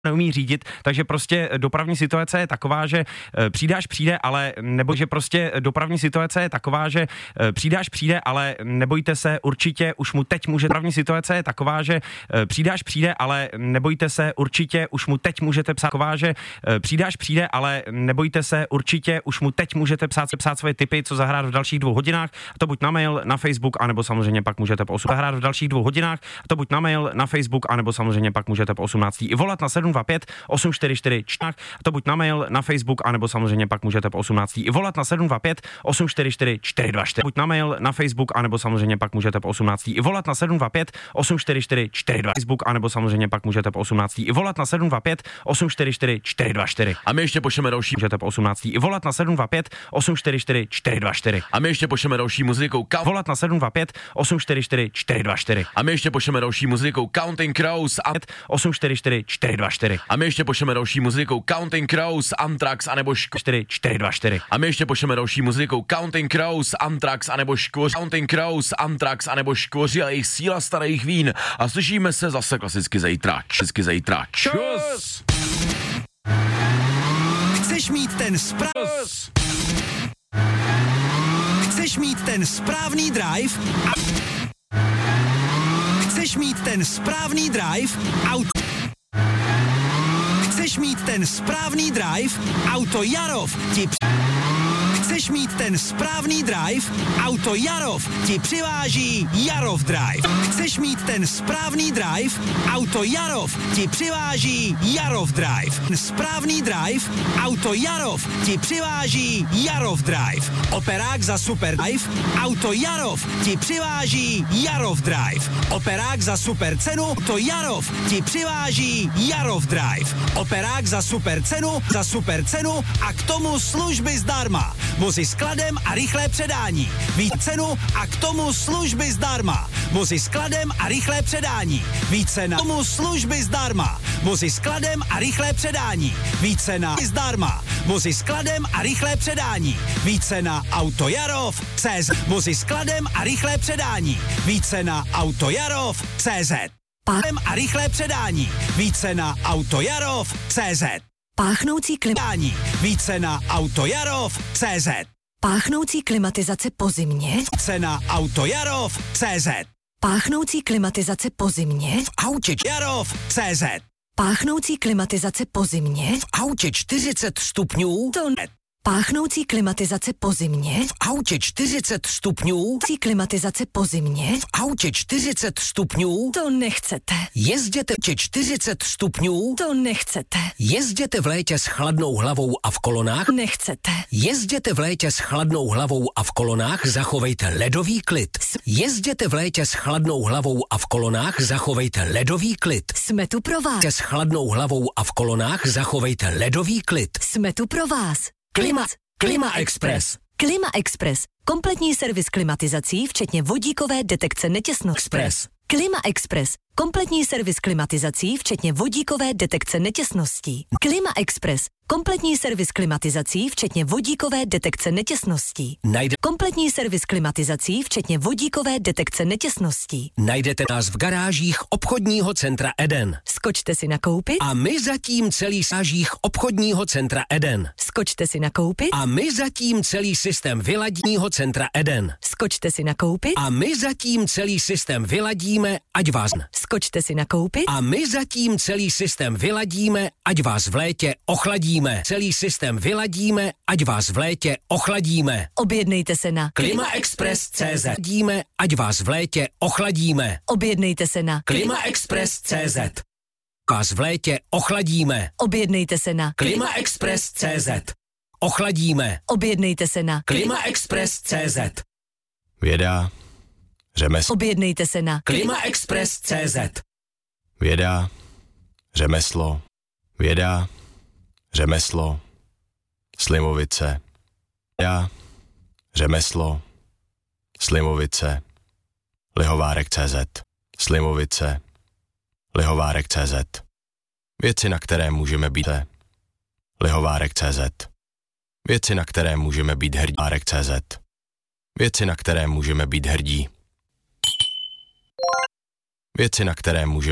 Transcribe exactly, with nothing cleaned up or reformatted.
neumí řídit, takže prostě dopravní situace je taková, že přidáš přijde, ale nebo že prostě dopravní situace je taková, že přidáš přijde, ale nebojte se, určitě už mu teď může dopravní situace je taková, že přidáš přijde, ale nebojte se, určitě už mu teď můžete psát taková, že přidáš přijde, ale nebojte se, určitě už mu teď můžete psát, psát svoje tipy, co zahrát v dalších dvou hodinách, a to buď na mail, na Facebook, anebo samozřejmě pak můžete po osm zahrát v dalších dvou hodinách, a to buď na mail, na Facebook, anebo samozřejmě pak můžete po osmnácti i volat na sedm dva pět osm čtyři čtyři čtyři, a to buď na mail, na Facebook, anebo samozřejmě pak můžete po osmnácti i volat na sedm dva pět osm čtyři čtyři čtyři dva čtyři, buď na mail, na Facebook, anebo samozřejmě pak můžete po osmnácti i volat na sedm dva pět osm čtyři čtyři čtyři dva Facebook, anebo samozřejmě pak můžete po osmnácti i volat na sedm dva pět osm čtyři čtyři čtyři dva čtyři. A my ještě pošleme další. Můžete po osmnácti i volat na sedm dva pět osm čtyři čtyři čtyři dva čtyři. A my ještě pošleme další muzikou. Ka- volat na sedm dva pět osm čtyři čtyři čtyři dva čtyři. A my ještě pošleme další muzikou Counting Crows a osm čtyři čtyři čtyři dva čtyři. A my ještě pošleme další muzikou Counting Crows, Anthrax a nebo Škvo- čtyři čtyři dva čtyři. A my ještě pošleme další muzikou Counting Crows, Anthrax a nebo Škvoř. Counting Crows, Anthrax a nebo Škvoři a jejich síla starých vín. A slyšíme se zase klasicky zítra. Klasicky zítra. Čus! Chceš mít ten správný Chceš mít ten správný drive a... Chceš mít ten správný drive aut... Chceš mít ten správný drive Auto Jarov ti při... Chceš mít ten správný drive Auto Jarov ti přiváží Jarov Drive. Chceš mít ten správný drive Auto Jarov ti přiváží Jarov Drive. Ten správný drive Auto Jarov ti přiváží Jarov Drive. Operák za Super Drive Auto Jarov ti přiváží Jarov Drive. Operák za super cenu Auto Jarov ti přiváží Jarov Drive. Operák za super cenu, za super cenu a k tomu služby zdarma. Vozy s kladem a rychlé předání. Víc cenu a k tomu služby zdarma. Vozy s kladem a rychlé předání. Více na tomu služby zdarma. Vozy s kladem a rychlé předání. Více na zdarma. Vozy s kladem a rychlé předání. Více na Auto Jarov C Z. Vozy s kladem a rychlé předání. Více na Auto Jarov C Z. Pádem a rychlé předání. Více na Auto Jarov C Z. Páchnoucí klimatizace. Více na Auto Jarov C Z. Páchnoucí klimatizace po zimě. Cena Auto Jarov C Z. Páchnoucí klimatizace po zimě. V autě Jarov C Z. Páchnoucí klimatizace po zimě. V autě čtyřicet stupňů. To ne. Páchnoucí klimatizace po zimě. V autě čtyřicet stupňů. Páchnoucí klimatizace po zimě. V autě čtyřicet stupňů. To nechcete. Jezděte v čtyřicet stupňů. To nechcete. Jezděte v létě s chladnou hlavou a v kolonách. Nechcete. Jezděte v létě s chladnou hlavou a v kolonách, zachovejte ledový klid. Jezděte v létě s chladnou hlavou a v kolonách, zachovejte ledový klid. Jsme tu pro vás. S chladnou hlavou a v kolonách, zachovejte ledový klid. Jsme tu pro vás. Klima, Klima Express. Klima Express. Kompletní servis klimatizací, včetně vodíkové detekce netěsností. Express. Klima Express. Kompletní servis klimatizací, včetně vodíkové detekce netěsností. Klima Express. Kompletní servis klimatizací, včetně vodíkové detekce netěsností. Najde... Kompletní servis klimatizací, včetně vodíkové detekce netěsností. Najdete nás v garážích obchodního centra Eden. Skočte si nakoupit. A my zatím celý sážích obchodního centra Eden. Skočte si nakoupit. A my zatím celý systém vyladního centra Eden. Skočte si nakoupit. A my zatím celý systém vyladíme, ať vás... Skočte si nakoupit. A my zatím celý systém vyladíme, ať vás v létě ochladíme. Celý systém vyladíme, ať vás v létě ochladíme. Objednejte se na klimaexpress tečka cé zet. Díme, ať vás v létě ochladíme. Objednejte se na klimaexpress tečka cé zet. Vás v létě ochladíme. Objednejte se na klimaexpress tečka cé zet. Ochladíme. Objednejte se na klimaexpress tečka cé zet. Věda, řemeslo. Objednejte se na klimaexpress tečka cé zet. Věda, řemeslo. Věda, řemeslo. Slimovice. Věda, řemeslo. Slimovice. Lihovárek tečka cé zet. Slimovice. Lihovárek tečka cé zet. Věci, na které můžeme být. Lihovárek tečka cé zet. Věci, na které můžeme být hrdí. Lihovárek tečka cé zet. Věci, na které můžeme být hrdí. Věci, na které můžeme